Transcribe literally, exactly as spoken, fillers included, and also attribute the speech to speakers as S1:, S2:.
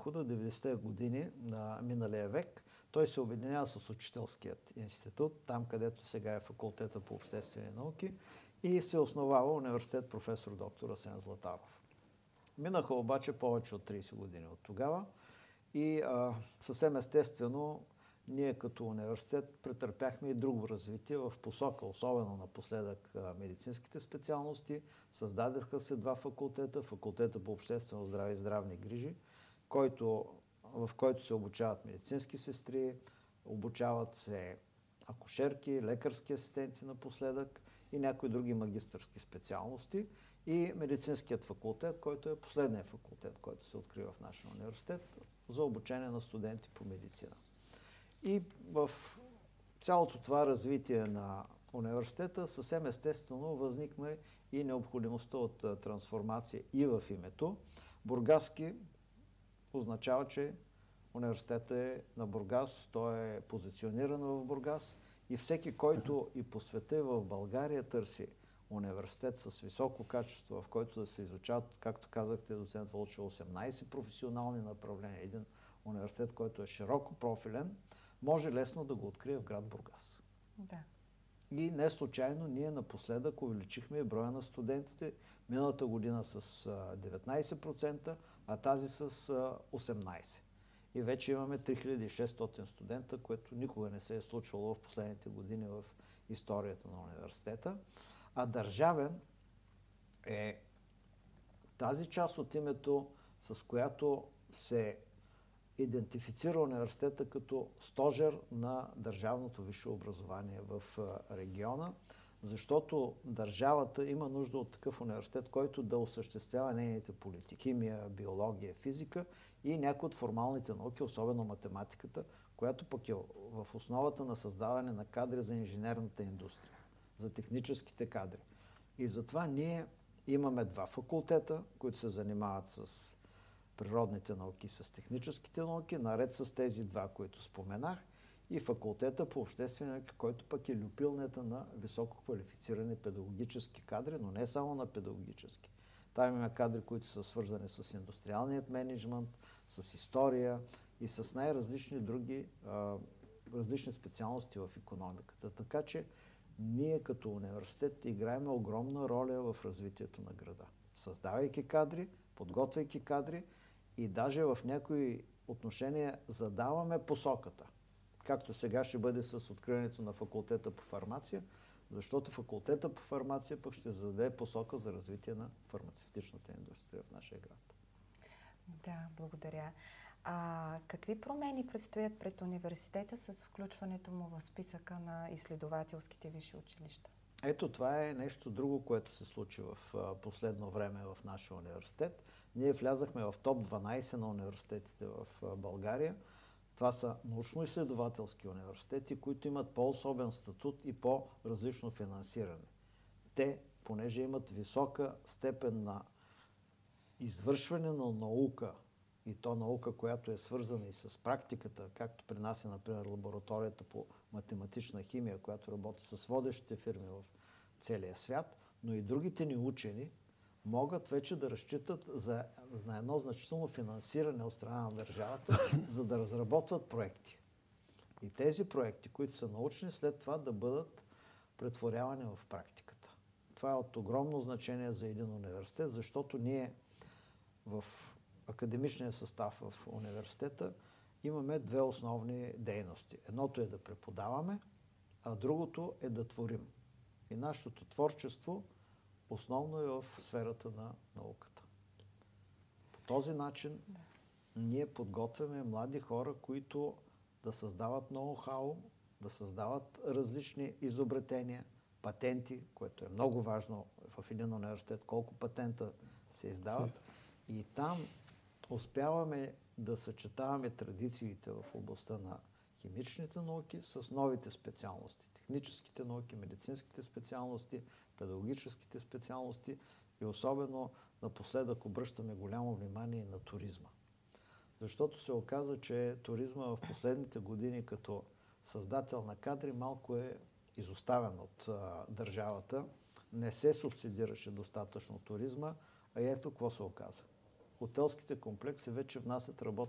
S1: прехода, деветдесетте години на миналия век. Той се обединява с Учителският институт, там където сега е факултета по обществени науки, и се основава университет професор доктор Асен Златаров. Минаха обаче повече от трийсет години от тогава и а, съвсем естествено ние като университет претърпяхме и друго развитие в посока, особено напоследък медицинските специалности. Създадеха се два факултета, факултета по обществено здраве и здравни грижи, който, в който се обучават медицински сестри, обучават се акушерки, лекарски асистенти напоследък и някои други магистърски специалности, и медицинският факултет, който е последният факултет, който се открива в нашия университет за обучение на студенти по медицина. И в цялото това развитие на университета съвсем естествено възникна и необходимостта от трансформация и в името. Бургаски означава, че университетът е на Бургас, той е позициониран в Бургас и всеки, който и по света и в България търси университет с високо качество, в който да се изучават, както казахте, доцент Вълчев, осемнайсет професионални направления, един университет, който е широко профилен, може лесно да го открие в град Бургас.
S2: Да.
S1: И не случайно ние напоследък увеличихме броя на студентите миналата година с деветнайсет процента, а тази с осемнайсет процента. И вече имаме три хиляди и шестстотин студента, което никога не се е случвало в последните години в историята на университета. А държавен е тази част от името, с която се идентифицира университета като стожер на държавното висше образование в региона, защото държавата има нужда от такъв университет, който да осъществява нейните политики, химия, биология, физика и някои от формалните науки, особено математиката, която пък е в основата на създаване на кадри за инженерната индустрия, за техническите кадри. И затова ние имаме два факултета, които се занимават с природните науки, с техническите науки, наред с тези два, които споменах, и факултета по обществени науки, който пък е люпилнята на високо квалифицирани педагогически кадри, но не само на педагогически. Там има кадри, които са свързани с индустриалният мениджмънт, с история и с най-различни други а, различни специалности в икономиката. Така че ние като университет играем огромна роля в развитието на града. Създавайки кадри, подготвяйки кадри и даже в някои отношения задаваме посоката. Както сега ще бъде с откриването на факултета по фармация, защото факултета по фармация пък ще зададе посока за развитие на фармацевтичната индустрия в нашия град.
S2: Да, благодаря. А какви промени предстоят пред университета с включването му в списъка на изследователските висши училища?
S1: Ето, това е нещо друго, което се случи в последно време в нашия университет. Ние влязахме в топ дванайсет на университетите в България. Това са научно-изследователски университети, които имат по-особен статут и по-различно финансиране. Те, понеже имат висока степен на извършване на наука, и то наука, която е свързана и с практиката, както при нас е, например, лабораторията по математична химия, която работи с водещите фирми в целия свят, но и другите ни учени могат вече да разчитат за, за едно значително финансиране от страна на държавата, за да разработват проекти. И тези проекти, които са научни, след това да бъдат претворявани в практиката. Това е от огромно значение за един университет, защото ние в академичния състав в университета имаме две основни дейности. Едното е да преподаваме, а другото е да творим. И нашето творчество основно е в сферата на науката. По този начин ние подготвяме млади хора, които да създават ноу-хау, да създават различни изобретения, патенти, което е много важно в един университет, колко патента се издават. И там успяваме да съчетаваме традициите в областта на химичните науки с новите специалности. Техническите науки, медицинските специалности, педагогическите специалности и особено напоследък обръщаме голямо внимание на туризма. Защото се оказа, че туризма в последните години като създател на кадри малко е изоставен от а, държавата. Не се субсидираше достатъчно туризма, а ето какво се оказа. Хотелските комплекси вече внасят работни